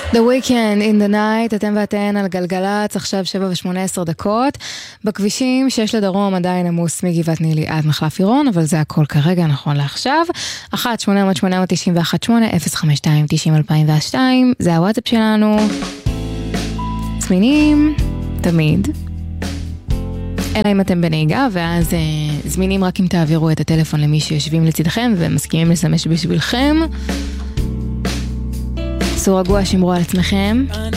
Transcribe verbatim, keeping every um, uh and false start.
The Weekend in the Night, אתם ואתן על גלגלץ, עכשיו שבע ושמונה עשר דקות. בכבישים שיש לדרום עדיין עמוס מגבעת נילי עד מחלף עירון, אבל זה הכל כרגע נכון לעכשיו. אחת שמונה שמונה תשעים ואחת שמונה אפס חמש שתיים תשעים אלפיים ושתיים, זה הוואטסאפ שלנו. זמינים, תמיד. אלא אם אתם בנהיגה, ואז אה, זמינים רק אם תעבירו את הטלפון למי שיושבים לצדכם ומסכימים לשמש בשבילכם. סעו רגוע, שמרו על עצמכם.